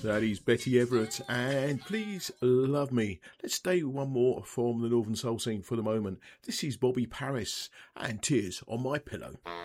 That is Betty Everett, and Please Love Me. Let's stay with one more from the Northern Soul scene for the moment. This is Bobby Paris and Tears on My Pillow.